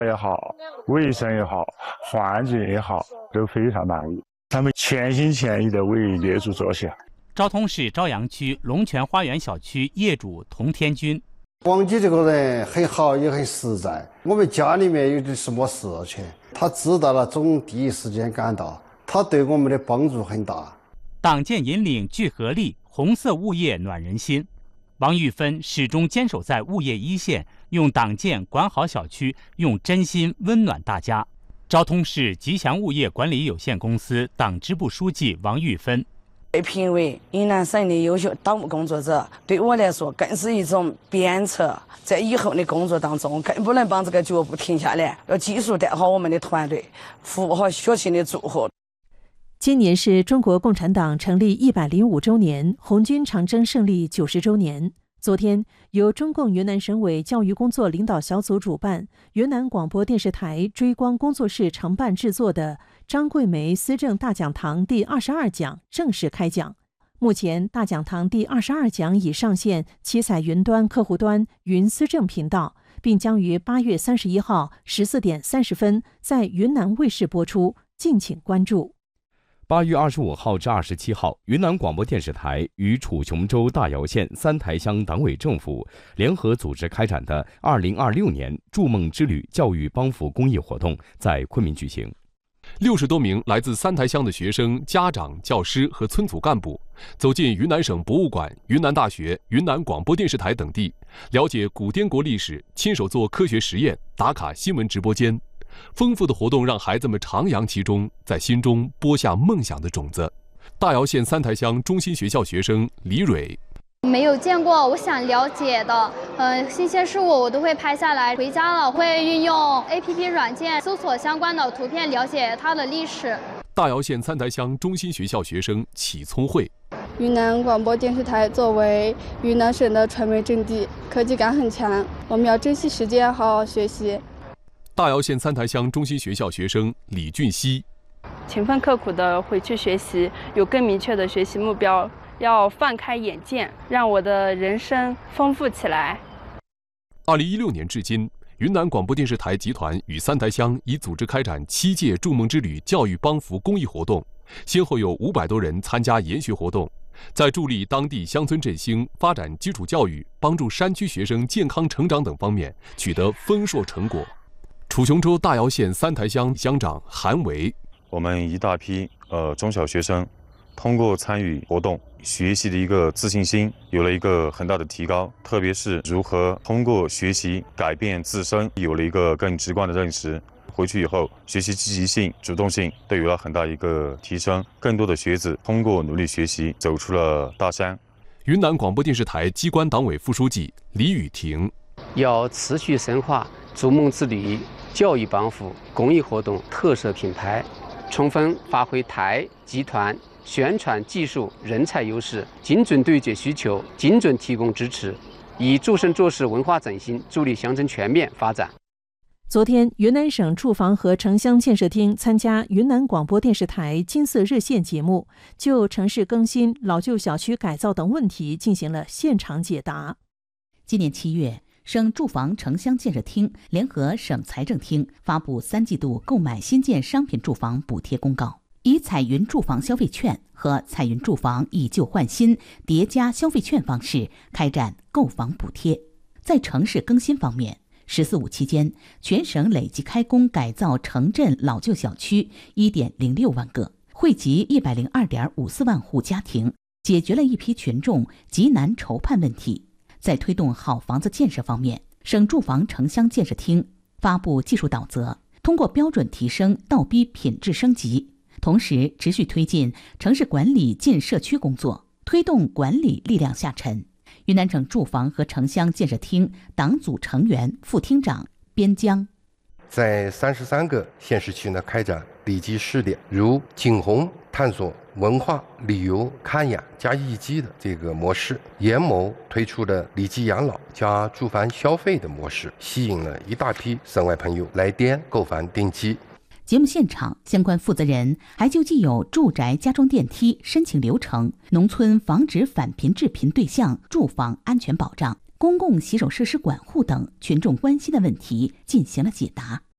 也好，卫生也好，环境也好，都非常满意。他们全心全意地为业主着想。 昭通市朝阳区龙泉花园小区业主童天军， 王姐这个人很好，也很实在。我们家里面有点什么事情，他知道了总第一时间赶到，他对我们的帮助很大。 党建引领聚合力，红色物业暖人心。王玉芬始终坚守在物业一线，用党建管好小区，用真心温暖大家。昭通市吉祥物业管理有限公司党支部书记王玉芬， 被评为云南省的优秀党务工作者，对我来说更是一种鞭策。在以后的工作当中，更不能把这个脚步停下来，要继续带好我们的团队，服务好学亲的祝福。 今年是中国共产党成立105周年，红军长征胜利90周年。昨天，由中共云南省委教育工作领导小组主办，云南广播电视台追光工作室承办制作的张桂梅思政大讲堂第22讲正式开讲。目前，大讲堂第22讲已上线七彩云端客户端云思政频道，并将于8月31号14点30分在云南卫视播出，敬请关注。 8月25号至27号，云南广播电视台与楚雄州大窑县三台乡党委政府联合组织开展的2026年筑梦之旅教育帮扶公益活动在昆明举行。 60多名来自三台乡的学生、家长、教师和村组干部走进云南省博物馆、云南大学、云南广播电视台等地，了解古滇国历史，亲手做科学实验，打卡新闻直播间。丰富的活动让孩子们徜徉其中，在心中播下梦想的种子。大窑县三台乡中心学校学生李蕊， 没有见过我想了解的新鲜事物，我都会拍下来，回家了会运用 APP 软件搜索相关的图片，了解它的历史。 大窑县三台乡中心学校学生启聪慧， 云南广播电视台作为云南省的传媒阵地，科技感很强，我们要珍惜时间，好好学习。 大窑县三台乡中心学校学生李俊熙， 勤奋刻苦地回去学习，有更明确的学习目标，要放开眼界，让我的人生丰富起来。 2016年至今，云南广播电视台集团与三台乡已组织开展7届筑梦之旅教育帮扶公益活动，先后有500多人参加研学活动，在助力当地乡村振兴、发展基础教育、帮助山区学生健康成长等方面取得丰硕成果。楚雄州大窑县三台乡乡长韩维， 我们一大批中小学生通过参与活动，学习的一个自信心有了一个很大的提高，特别是如何通过学习改变自身，有了一个更直观的认识。回去以后，学习积极性、主动性都有了很大一个提升，更多的学子通过努力学习走出了大山。 云南广播电视台机关党委副书记李雨婷， 要持续深化筑梦之旅教育帮扶公益活动特色品牌，充分发挥台集团宣传技术人才优势，精准对接需求，精准提供支持，以筑身做事文化振兴助力乡镇全面发展。 昨天，云南省住房和城乡建设厅参加云南广播电视台金色热线节目，就城市更新、老旧小区改造等问题进行了现场解答。 今年7月，省住房城乡建设厅联合省财政厅发布3季度购买新建商品住房补贴公告，以彩云住房消费券和彩云住房以旧换新叠加消费券方式开展购房补贴。在城市更新方面，“14·5”期间，全省累计开工改造城镇老旧小区1.06万个，惠及102.54万户家庭，解决了一批群众极难筹盼问题。在推动好房子建设方面，省住房城乡建设厅发布技术导则，通过标准提升倒逼品质升级，同时持续推进城市管理进社区工作，推动管理力量下沉。云南省住房和城乡建设厅党组成员、副厅长边疆， 在33个县市区呢开展里基试点，如景洪探索文化旅游看养加艺伎的这个模式，研谋推出的里基养老加住房消费的模式，吸引了一大批省外朋友来滇购房定居。 节目现场，相关负责人还就既有住宅加装电梯申请流程、农村防止返贫致贫对象住房安全保障、公共洗手设施管护等群众关心的问题进行了解答。